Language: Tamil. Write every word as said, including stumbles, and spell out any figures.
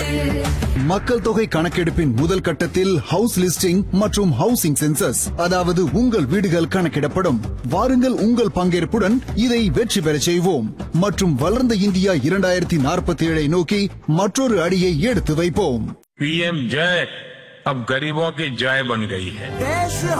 மக்கள் தொகை கணக்கெடுப்பின் முதல் கட்டத்தில் ஹவுஸ் லிஸ்டிங் மற்றும் ஹவுசிங் சென்சஸ், அதாவது உங்கள் வீடுகள் கணக்கிடப்படும். வாருங்கள், உங்கள் பங்கேற்புடன் இதை வெற்றி பெறச் செய்வோம் மற்றும் வளர்ந்த இந்தியா இரண்டாயிரத்தி நாற்பத்தி ஏழை நோக்கி மற்றொரு அடியை எடுத்து வைப்போம். पीएम जय अब गरीबों की जय बन गई है.